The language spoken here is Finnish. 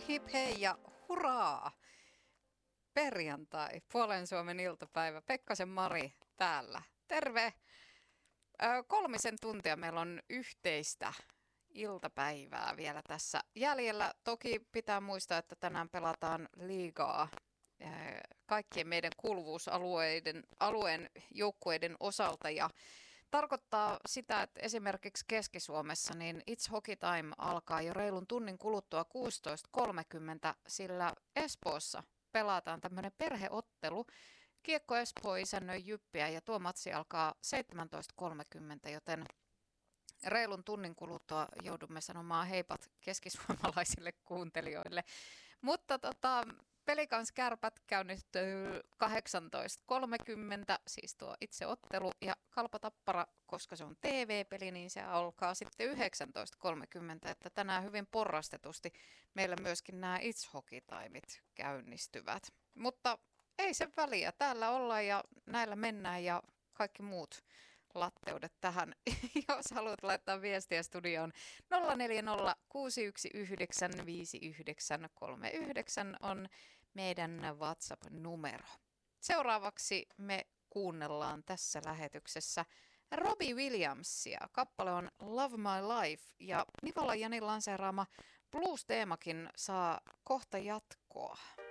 hip hei ja hurraa! Perjantai, Puolen Suomen iltapäivä. Pekkasen Mari täällä. Terve! 3 tuntia meillä on yhteistä iltapäivää vielä tässä jäljellä. Toki pitää muistaa, että tänään pelataan liigaa kaikkien meidän kuuluvuusalueen joukkueiden osalta ja tarkoittaa sitä, että esimerkiksi Keski-Suomessa niin It's Hockey Time alkaa jo reilun tunnin kuluttua 16.30, sillä Espoossa pelataan tämmöinen perheottelu. Kiekko Espoo isännöi Jyppiä ja tuo matsi alkaa 17.30, joten reilun tunnin kuluttua joudumme sanomaan heipat keskisuomalaisille kuuntelijoille. Mutta Pelikans Kärpät käynnistyy 18.30, siis tuo itse ottelu, ja Kalpa Tappara, koska se on TV-peli, niin se alkaa sitten 19.30, että tänään hyvin porrastetusti meillä myöskin nämä It's Hockey Timeit käynnistyvät. Mutta ei se väliä, täällä ollaan ja näillä mennään ja kaikki muut latteudet tähän. Jos haluat laittaa viestiä studioon 040 619 5939 on meidän WhatsApp-numero. Seuraavaksi me kuunnellaan tässä lähetyksessä Robbie Williamsia. Kappale on Love My Life ja Nivala Janin lanseeraama blues-teemakin saa kohta jatkoa.